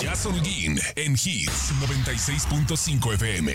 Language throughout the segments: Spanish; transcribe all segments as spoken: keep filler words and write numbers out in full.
Jazz Holguín en Hits noventa y seis punto cinco F M.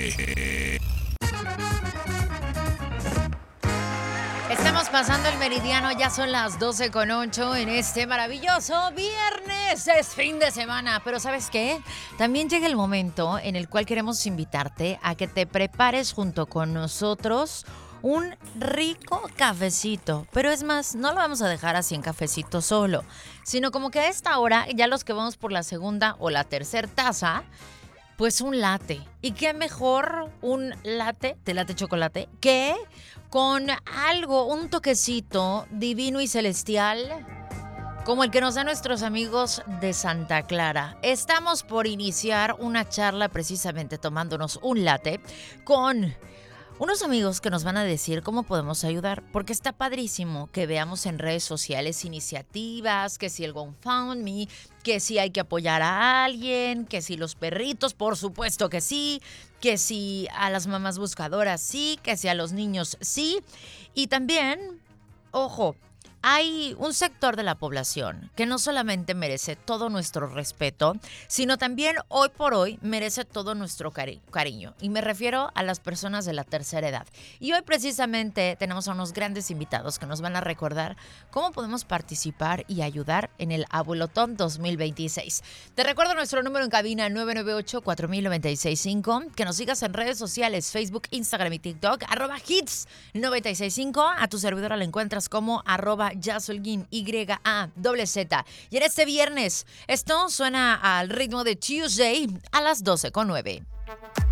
Estamos pasando el meridiano, ya son las doce con ocho en este maravilloso viernes. Es fin de semana, pero ¿sabes qué? También llega el momento en el cual queremos invitarte a que te prepares junto con nosotros un rico cafecito. Pero es más, no lo vamos a dejar así en cafecito solo, sino como que a esta hora, ya los que vamos por la segunda o la tercera taza, pues un latte. ¿Y qué mejor un latte, de latte chocolate, que con algo, un toquecito divino y celestial como el que nos dan nuestros amigos de Santa Clara? Estamos por iniciar una charla precisamente tomándonos un latte con unos amigos que nos van a decir cómo podemos ayudar, porque está padrísimo que veamos en redes sociales iniciativas, que si el GoFundMe, que si hay que apoyar a alguien, que si los perritos, por supuesto que sí, que si a las mamás buscadoras sí, que si a los niños sí. Y también, ojo, hay un sector de la población que no solamente merece todo nuestro respeto, sino también hoy por hoy merece todo nuestro cari- cariño. Y me refiero a las personas de la tercera edad. Y hoy precisamente tenemos a unos grandes invitados que nos van a recordar cómo podemos participar y ayudar en el Abuelotón dos mil veintiséis. Te recuerdo nuestro número en cabina nueve nueve ocho, cuatro mil noventa y seis cinco. Que nos sigas en redes sociales, Facebook, Instagram y TikTok, arroba hits noventa y seis cinco. A tu servidora la encuentras como arroba Jazz Holguín, Y A Z Z. Y en este viernes, esto suena al ritmo de Tuesday a las doce con nueve.